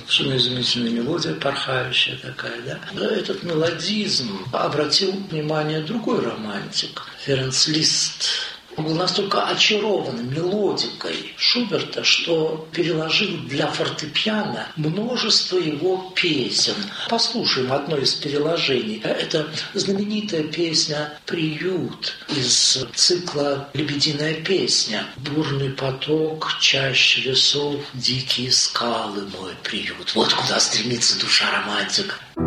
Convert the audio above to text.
Совершенно изумительная мелодия, порхающая такая, да? Но этот мелодизм обратил внимание другой романтик, Ференц Лист. Он был настолько очарован мелодикой Шуберта, что переложил для фортепиано множество его песен. Послушаем одно из переложений. Это знаменитая песня «Приют» из цикла «Лебединая песня». «Бурный поток, чаще лесов, дикие скалы мой приют». Вот куда стремится душа романтика.